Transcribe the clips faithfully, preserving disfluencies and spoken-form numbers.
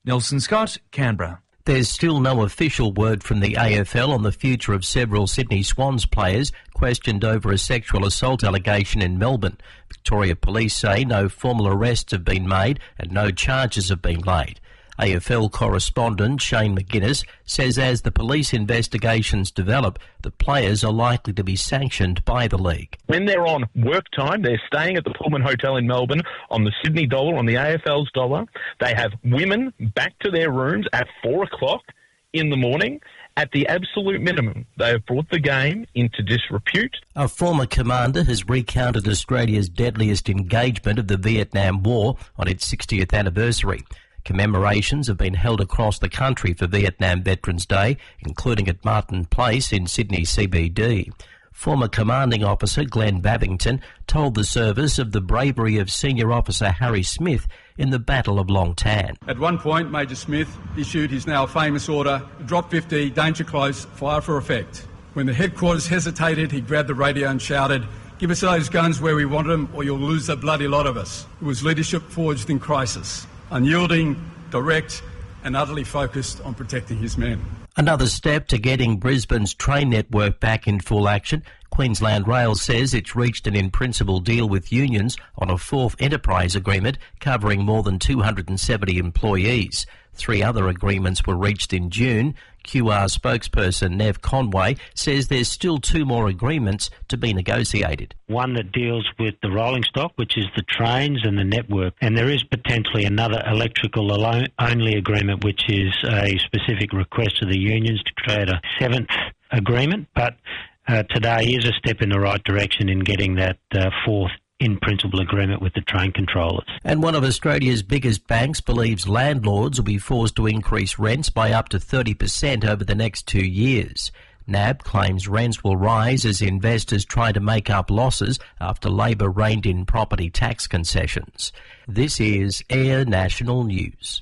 Nelson Scott, Canberra. There's still no official word from the A F L on the future of several Sydney Swans players questioned over a sexual assault allegation in Melbourne. Victoria Police say no formal arrests have been made and no charges have been laid. A F L correspondent Shane McGuinness says as the police investigations develop, the players are likely to be sanctioned by the league. When they're on work time, they're staying at the Pullman Hotel in Melbourne on the Sydney dollar, on the A F L's dollar. They have women back to their rooms at four o'clock in the morning. At the absolute minimum, they have brought the game into disrepute. A former commander has recounted Australia's deadliest engagement of the Vietnam War on its sixtieth anniversary. Commemorations have been held across the country for Vietnam Veterans Day, including at Martin Place in Sydney C B D. Former commanding officer Glenn Babington told the service of the bravery of senior officer Harry Smith in the Battle of Long Tan. At one point, Major Smith issued his now famous order, drop fifty, danger close, fire for effect. When the headquarters hesitated, he grabbed the radio and shouted, give us those guns where we want them or you'll lose the bloody lot of us. It was leadership forged in crisis. Unyielding, direct and utterly focused on protecting his men. Another step to getting Brisbane's train network back in full action. Queensland Rail says it's reached an in-principle deal with unions on a fourth enterprise agreement covering more than two hundred seventy employees. Three other agreements were reached in June. Q R spokesperson Nev Conway says there's still two more agreements to be negotiated. One that deals with the rolling stock, which is the trains and the network. And there is potentially another electrical alone, only agreement, which is a specific request of the unions to create a seventh agreement. But uh, today is a step in the right direction in getting that uh, fourth in-principle agreement with the train controllers. And one of Australia's biggest banks believes landlords will be forced to increase rents by up to thirty percent over the next two years. N A B claims rents will rise as investors try to make up losses after Labor reined in property tax concessions. This is Air National News.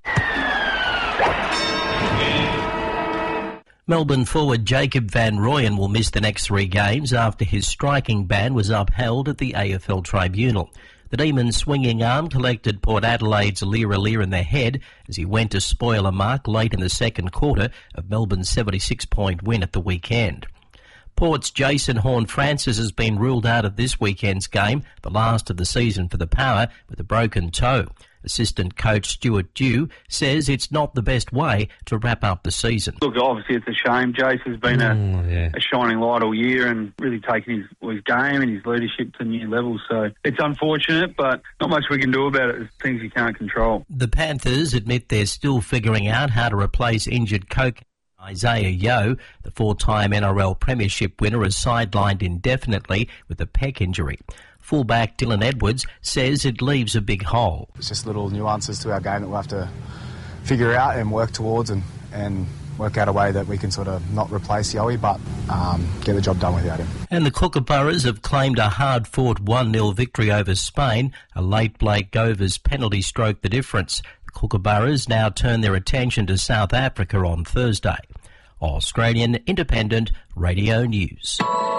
Melbourne forward Jacob van Rooyen will miss the next three games after his striking ban was upheld at the A F L tribunal. The Demons' swinging arm collected Port Adelaide's Lear Lear in the head as he went to spoil a mark late in the second quarter of Melbourne's seventy-six point win at the weekend. Port's Jason Horne-Francis has been ruled out of this weekend's game, the last of the season for the Power, with a broken toe. Assistant coach Stuart Dew says it's not the best way to wrap up the season. Look, obviously it's a shame. Jace has been a, oh, yeah. a shining light all year and really taken his, his game and his leadership to new levels. So it's unfortunate, but not much we can do about it. It's things you can't control. The Panthers admit they're still figuring out how to replace injured coach Isaiah Yeo. The four-time N R L premiership winner is sidelined indefinitely with a pec injury. Fullback Dylan Edwards says it leaves a big hole. It's just little nuances to our game that we'll have to figure out and work towards and, and work out a way that we can sort of not replace Yowie but um, get the job done without him. And the Kookaburras have claimed a hard-fought one nil victory over Spain. A late Blake Govers penalty stroked the difference. The Kookaburras now turn their attention to South Africa on Thursday. Australian Independent Radio News.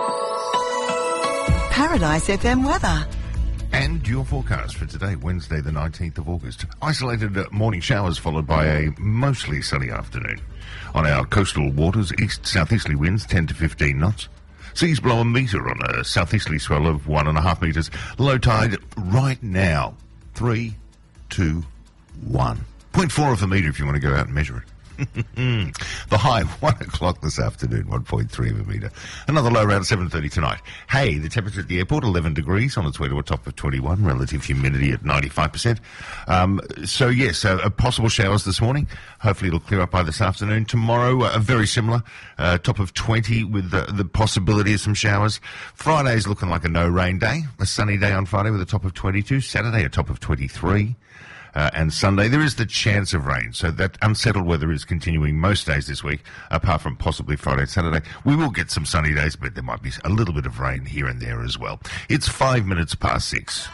Paradise F M weather. And your forecast for today, Wednesday the nineteenth of August. Isolated uh, morning showers followed by a mostly sunny afternoon. On our coastal waters, east-southeasterly winds ten to fifteen knots. Seas below a metre on a southeasterly swell of one and a half metres. Low tide right now, three, two, one. point four of a metre if you want to go out and measure it. The high, one o'clock this afternoon, one point three of a metre. Another low around seven thirty tonight. Hey, the temperature at the airport, eleven degrees, on its way to a top of twenty-one, relative humidity at ninety-five percent. Um, so, yes, uh, possible showers this morning. Hopefully it'll clear up by this afternoon. Tomorrow, uh, very similar, uh, top of twenty with the, the possibility of some showers. Friday's looking like a no-rain day. A sunny day on Friday with a top of twenty-two. Saturday, a top of twenty-three. Uh, and Sunday, there is the chance of rain, so that unsettled weather is continuing most days this week, apart from possibly Friday and Saturday. We will get some sunny days, but there might be a little bit of rain here and there as well. It's five minutes past six.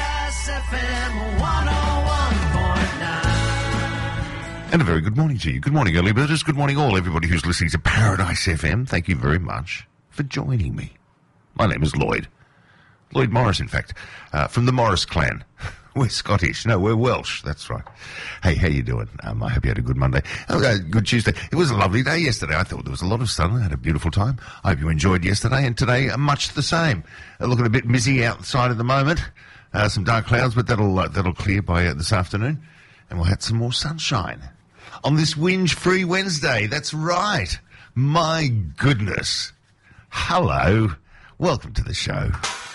And a very good morning to you. Good morning, early birders. Good morning, all, everybody who's listening to Paradise F M. Thank you very much for joining me. My name is Lloyd. Lloyd Morris, in fact, uh, from the Morris clan. We're Scottish. No, we're Welsh. That's right. Hey, how you doing? Um, I hope you had a good Monday. Oh, uh, good Tuesday. It was a lovely day yesterday. I thought there was a lot of sun. I had a beautiful time. I hope you enjoyed yesterday. And today, uh, much the same. Uh, looking a bit misty outside at the moment. Uh, some dark clouds, but that'll uh, that'll clear by uh, this afternoon. And we'll have some more sunshine on this whinge-free Wednesday. That's right. My goodness. Hello. Welcome to the show.